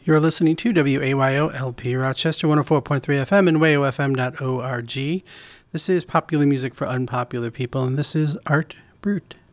You're listening to WAYO LP Rochester 104.3 FM and wayofm.org. This is popular music for unpopular people, and this is Art Brut.